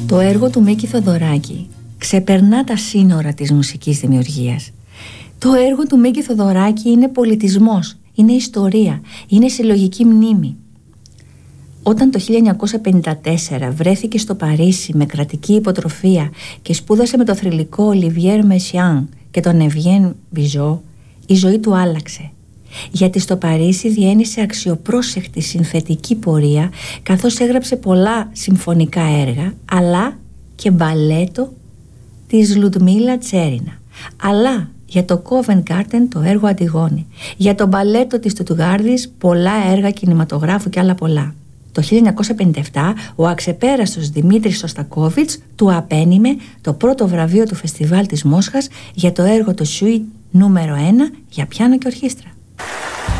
Το έργο του Μίκη Θοδωράκη ξεπερνά τα σύνορα της μουσικής δημιουργίας. Το έργο του Μίκη Θοδωράκη είναι πολιτισμός, είναι ιστορία, είναι συλλογική μνήμη. Όταν το 1954 βρέθηκε στο Παρίσι με κρατική υποτροφία και σπούδασε με το θρυλικό Olivier Messiaen και τον Eugène Bizot, η ζωή του άλλαξε. Γιατί στο Παρίσι διένυσε αξιοπρόσεκτη συνθετική πορεία, καθώς έγραψε πολλά συμφωνικά έργα, αλλά και μπαλέτο της Λουντμίλα Τσέρινα. Αλλά για το Covent Garden το έργο Αντιγόνη, για το μπαλέτο της Στουτγκάρδης πολλά έργα κινηματογράφου και άλλα πολλά. Το 1957 ο αξεπέραστος Δημήτρης Σωστακόβιτς του απένιμε το πρώτο βραβείο του Φεστιβάλ της Μόσχας για το έργο του Σουίτ νούμερο 1 για πιάνο και ορχήστρα.